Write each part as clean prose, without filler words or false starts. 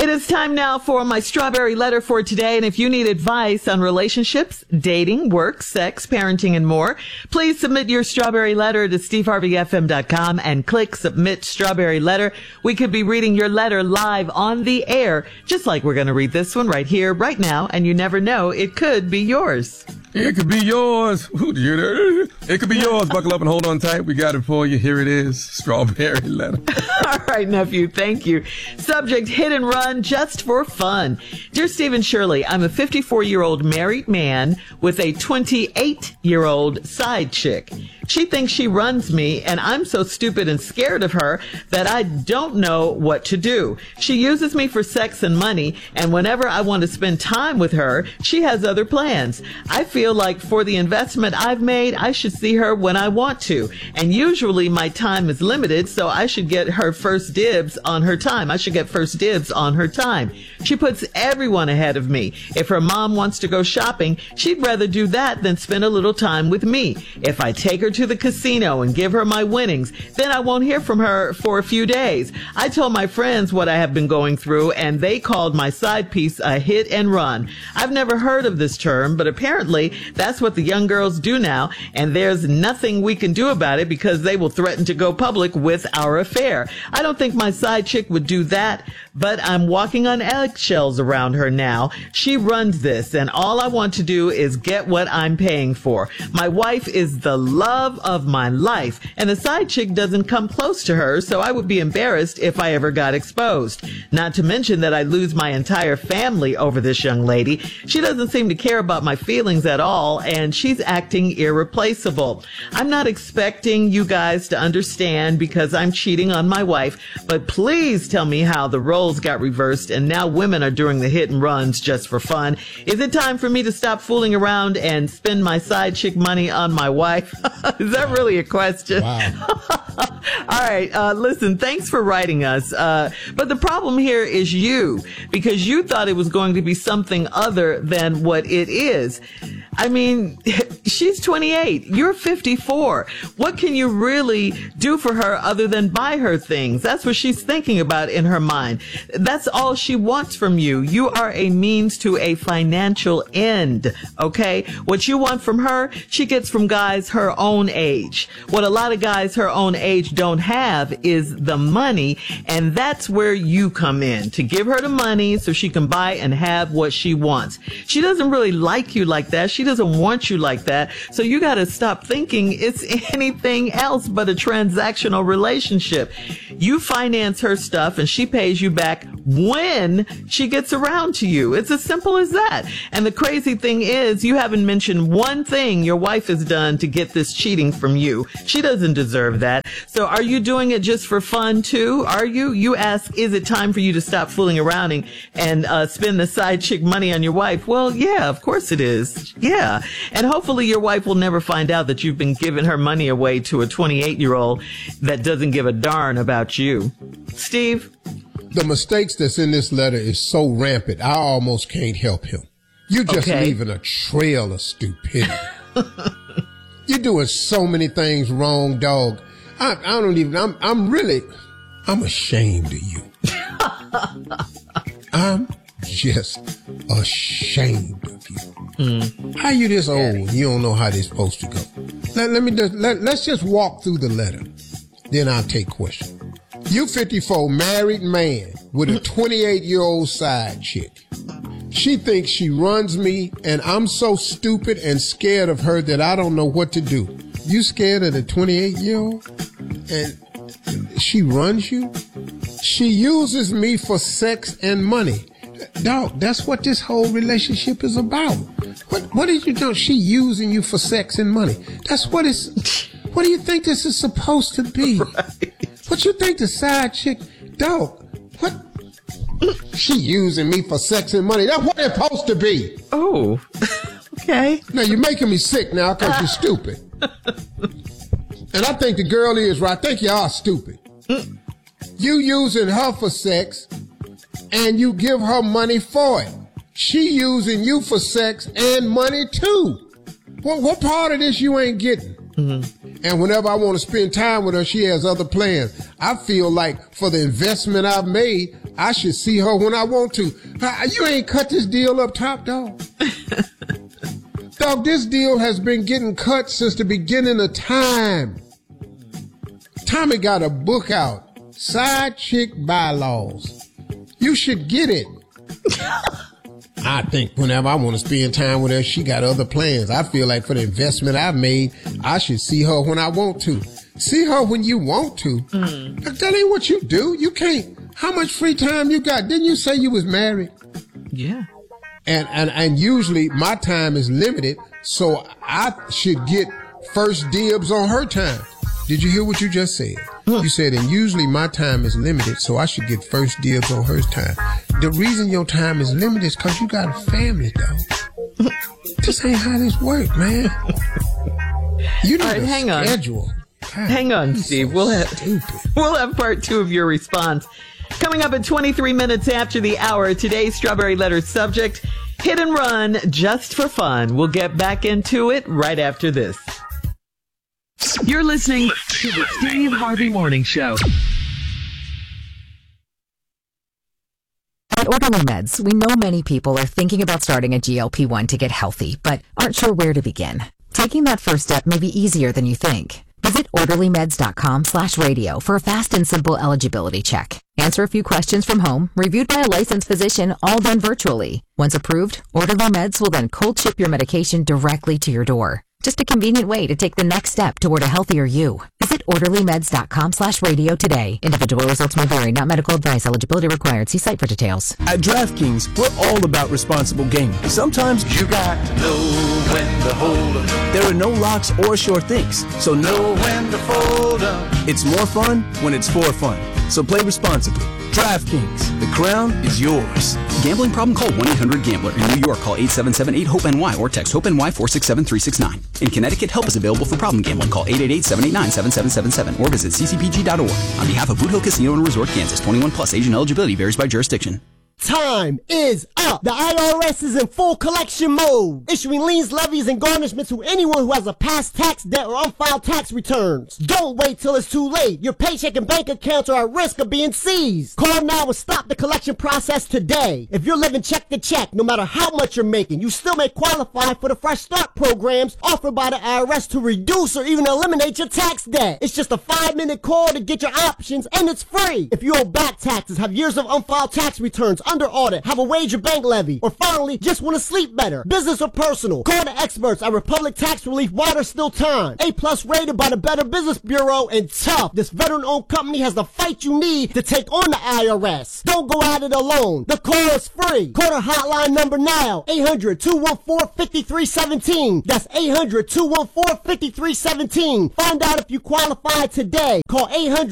It is time now for my strawberry letter for today. And if you need advice on relationships, dating, work, sex, parenting, and more, please submit your strawberry letter to steveharveyfm.com and click submit strawberry letter. We could be reading your letter live on the air, just like we're going to read this one right here, right now. And you never know, it could be yours. It could be yours. It could be yours. Buckle up and hold on tight. We got it for you. Here it is. Strawberry letter. All right, nephew. Thank you. Subject, hit and run just for fun. Dear Steve and Shirley, I'm a 54-year-old married man with a 28-year-old side chick. She thinks she runs me, and I'm so stupid and scared of her that I don't know what to do. She uses me for sex and money, and whenever I want to spend time with her, she has other plans. I feel like for the investment I've made, I should see her when I want to. And usually my time is limited, so I should get her first dibs on her time. I should get first dibs on her time. She puts everyone ahead of me. If her mom wants to go shopping, she'd rather do that than spend a little time with me. If I take her to the casino and give her my winnings, then I won't hear from her for a few days. I told my friends what I have been going through, and they called my side piece a hit and run. I've never heard of this term, but apparently that's what the young girls do now, and there's nothing we can do about it because they will threaten to go public with our affair. I don't think my side chick would do that, but I'm walking on eggshells around her now. She runs this, and all I want to do is get what I'm paying for. My wife is the love of my life, and the side chick doesn't come close to her, so I would be embarrassed if I ever got exposed. Not to mention that I lose my entire family over this young lady. She doesn't seem to care about my feelings at all, and she's acting irreplaceable. I'm not expecting you guys to understand because I'm cheating on my wife, but please tell me how the roles got reversed and now women are doing the hit and runs just for fun. Is it time for me to stop fooling around and spend my side chick money on my wife? Is that really a question? Wow. All right. Listen, thanks for writing us. But the problem here is you, because you thought it was going to be something other than what it is. I mean, she's 28. You're 54. What can you really do for her other than buy her things? That's what she's thinking about in her mind. That's all she wants from you. You are a means to a financial end. Okay? What you want from her, she gets from guys her own age. What a lot of guys her own age don't have is the money, and that's where you come in, to give her the money so she can buy and have what she wants. She doesn't really like you like that. She doesn't want you like that. So you got to stop thinking it's anything else but a transactional relationship. You finance her stuff and she pays you back when she gets around to you. It's as simple as that. And the crazy thing is, you haven't mentioned one thing your wife has done to get this cheating from you. She doesn't deserve that. So are you doing it just for fun too? Are you? You ask, is it time for you to stop fooling around and spend the side chick money on your wife? Well, yeah, of course it is. Yeah. And hopefully your wife will never find out that you've been giving her money away to a 28-year-old that doesn't give a darn about you. Steve? The mistakes that's in this letter is so rampant, I almost can't help him. You're just leaving a trail of stupidity. You're doing so many things wrong, dog. I'm ashamed of you. I'm just ashamed of you. How you this old? You don't know how this supposed to go. Let's just walk through the letter. Then I'll take questions. You 54, married man with a 28-year-old side chick. She thinks she runs me, and I'm so stupid and scared of her that I don't know what to do. You scared of the 28-year-old? And she runs you? She uses me for sex and money. Dog, that's what this whole relationship is about. What did you do? She using you for sex and money. That's what it's... What do you think this is supposed to be? Right. What you think the side chick... Dog, what... She using me for sex and money. That's what it's supposed to be. Oh, okay. Now, you're making me sick now because you're stupid. And I think the girl is right. I think you are stupid. You using her for sex, and you give her money for it. She using you for sex and money, too. What part of this you ain't getting? Mm-hmm. And whenever I want to spend time with her, she has other plans. I feel like for the investment I've made, I should see her when I want to. You ain't cut this deal up top, dog. Dog, this deal has been getting cut since the beginning of time. Tommy got a book out, Side Chick Bylaws. You should get it. I think whenever I want to spend time with her, she got other plans. I feel like for the investment I've made, I should see her when I want to. See her when you want to. That ain't what you do. You can't. How much free time you got? Didn't you say you was married? Yeah. And usually my time is limited, so I should get first dibs on her time. Did you hear what you just said? You said, and usually my time is limited, so I should get first dibs on her time. The reason your time is limited is because you got a family, though. This ain't how this works, man. You need a schedule. God, hang on, Steve. We'll have part 2 of your response. Coming up at 23 minutes after the hour, today's Strawberry Letter subject, hit and run just for fun. We'll get back into it right after this. You're listening to the Steve Harvey Morning Show. At Orderly Meds, we know many people are thinking about starting a GLP-1 to get healthy, but aren't sure where to begin. Taking that first step may be easier than you think. Visit orderlymeds.com/radio for a fast and simple eligibility check. Answer a few questions from home, reviewed by a licensed physician, all done virtually. Once approved, Orderly Meds will then cold ship your medication directly to your door. Just a convenient way to take the next step toward a healthier you. Visit orderlymeds.com/radio today. Individual results may vary, not medical advice. Eligibility required. See site for details. At DraftKings, we're all about responsible gaming. Sometimes you got to know when to hold 'em. There are no locks or sure things, so know when to fold 'em. It's more fun when it's for fun. So play responsibly. DraftKings, the crown is yours. Gambling problem? Call 1-800-GAMBLER. In New York, call 877-8-HOPE-NY or text HOPE-NY 467-369. In Connecticut, help is available for problem gambling. Call 888-789-7777 or visit ccpg.org. On behalf of Boot Hill Casino and Resort, Kansas, 21 plus, age and eligibility varies by jurisdiction. Time is up. The IRS is in full collection mode, issuing liens, levies, and garnishments to anyone who has a past tax debt or unfiled tax returns. Don't wait till it's too late. Your paycheck and bank accounts are at risk of being seized. Call now and stop the collection process today. If you're living check to check, no matter how much you're making, you still may qualify for the Fresh Start programs offered by the IRS to reduce or even eliminate your tax debt. It's just a 5-minute call to get your options, and it's free. If you owe back taxes, have years of unfiled tax returns, under audit, have a wage or bank levy, or finally just want to sleep better, business or personal, call the experts at Republic Tax Relief while there's still time. A+ rated by the Better Business Bureau, and tough. This veteran-owned company has the fight you need to take on the IRS. Don't go at it alone. The call is free. Call the hotline number now, 800-214-5317. That's 800-214-5317. Find out if you qualify today. Call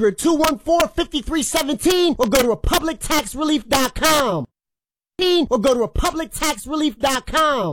800-214-5317 or go to republictaxrelief.com. Or go to republictaxrelief.com.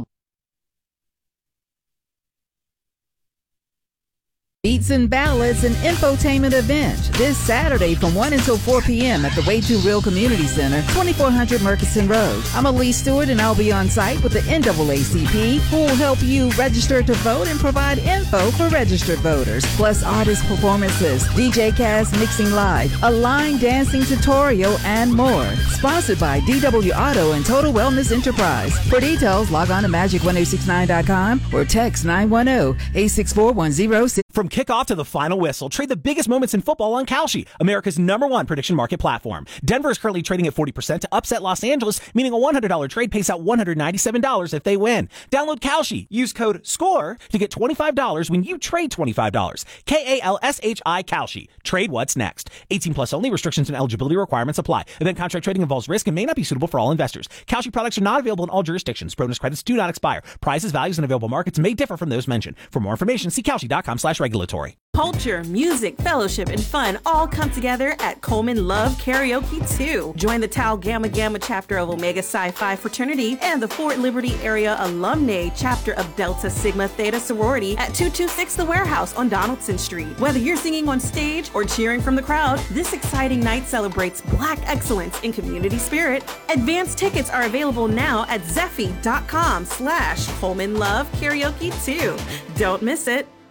Beats and Ballads, an infotainment event this Saturday from 1 until 4 p.m. at the Way Too Real Community Center, 2400 Murchison Road. I'm Elise Stewart, and I'll be on site with the NAACP, who will help you register to vote and provide info for registered voters, plus artist performances, DJ Kaz mixing live, a line dancing tutorial, and more. Sponsored by DW Auto and Total Wellness Enterprise. For details, log on to magic1069.com or text 910-864-106. From kickoff to the final whistle, trade the biggest moments in football on Kalshi, America's #1 prediction market platform. Denver is currently trading at 40% to upset Los Angeles, meaning a $100 trade pays out $197 if they win. Download Kalshi. Use code SCORE to get $25 when you trade $25. KALSHI Kalshi. Trade what's next. 18 plus only. Restrictions and eligibility requirements apply. Event contract trading involves risk and may not be suitable for all investors. Kalshi products are not available in all jurisdictions. Bonus credits do not expire. Prices, values, and available markets may differ from those mentioned. For more information, see Kalshi.com/regulatory. Culture, music, fellowship, and fun all come together at Coleman Love Karaoke 2. Join the Tau Gamma Gamma chapter of Omega Psi Phi fraternity and the Fort Liberty area alumni chapter of Delta Sigma Theta sorority at 226 The Warehouse on Donaldson Street. Whether you're singing on stage or cheering from the crowd, this exciting night celebrates Black excellence in community spirit. Advanced tickets are available now at zeffy.com/Coleman Love Karaoke 2. Don't miss it.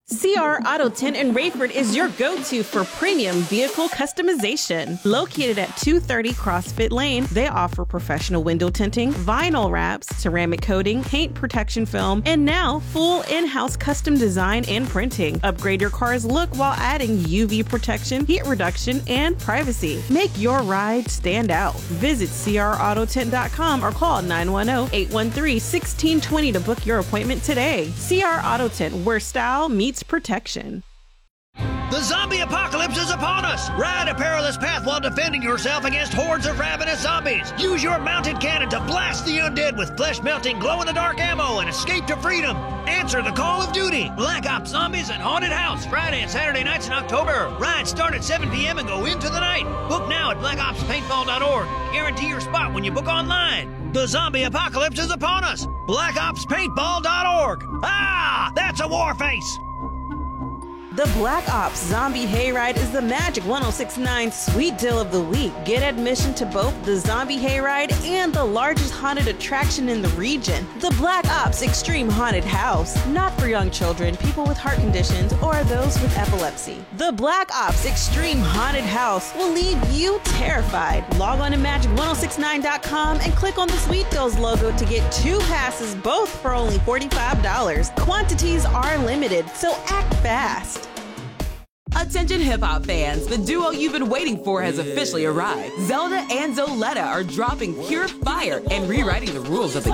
CR Auto Tint in Rayford is your go-to for premium vehicle customization. Located at 230 CrossFit Lane, they offer professional window tinting, vinyl wraps, ceramic coating, paint protection film, and now full in-house custom design and printing. Upgrade your car's look while adding UV protection, heat reduction, and privacy. Make your ride stand out. Visit CRAutoTint.com or call 910-813-1620 to book your appointment today. CR Auto Tint, where style meets protection. The zombie apocalypse is upon us! Ride a perilous path while defending yourself against hordes of ravenous zombies. Use your mounted cannon to blast the undead with flesh-melting, glow-in-the-dark ammo and escape to freedom. Answer the call of duty. Black Ops Zombies and Haunted House, Friday and Saturday nights in October. Rides start at 7 p.m. and go into the night. Book now at blackopspaintball.org. Guarantee your spot when you book online. The zombie apocalypse is upon us. blackopspaintball.org. Ah, that's a war face. The Black Ops Zombie Hayride is the Magic 1069 Sweet Deal of the Week. Get admission to both the Zombie Hayride and the largest haunted attraction in the region, the Black Ops Extreme Haunted House. Not for young children, people with heart conditions, or those with epilepsy. The Black Ops Extreme Haunted House will leave you terrified. Log on to magic1069.com and click on the Sweet Deals logo to get 2 passes, both for only $45. Quantities are limited, so act fast. Attention hip-hop fans, the duo you've been waiting for has officially arrived. Zelda and Zoletta are dropping pure fire and rewriting the rules of the